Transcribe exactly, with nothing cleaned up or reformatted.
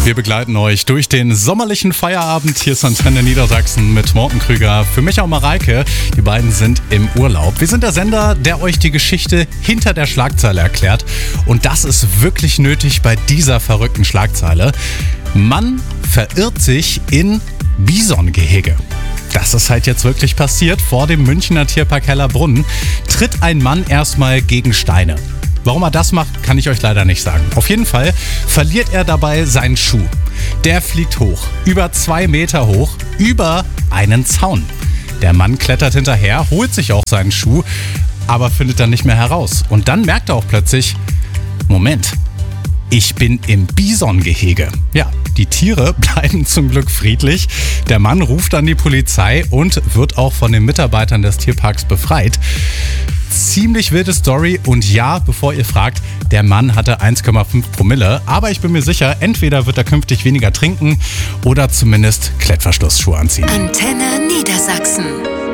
Wir begleiten euch durch den sommerlichen Feierabend. Hier ist Antenne Niedersachsen mit Morten Krüger. Für Micha und Mareike, die beiden sind im Urlaub. Wir sind der Sender, der euch die Geschichte hinter der Schlagzeile erklärt. Und das ist wirklich nötig bei dieser verrückten Schlagzeile. Mann verirrt sich in Bisongehege. Das ist halt jetzt wirklich passiert. Vor dem Münchner Tierpark Hellerbrunn tritt ein Mann erstmal gegen Steine. Warum er das macht, kann ich euch leider nicht sagen. Auf jeden Fall verliert er dabei seinen Schuh. Der fliegt hoch, über zwei Meter hoch, über einen Zaun. Der Mann klettert hinterher, holt sich auch seinen Schuh, aber findet dann nicht mehr heraus. Und dann merkt er auch plötzlich, Moment, ich bin im Bisongehege. Ja, die Tiere bleiben zum Glück friedlich. Der Mann ruft dann die Polizei und wird auch von den Mitarbeitern des Tierparks befreit. Ziemlich wilde Story und ja, bevor ihr fragt, der Mann hatte eins Komma fünf Promille, aber ich bin mir sicher, entweder wird er künftig weniger trinken oder zumindest Klettverschlussschuhe anziehen. Antenne Niedersachsen.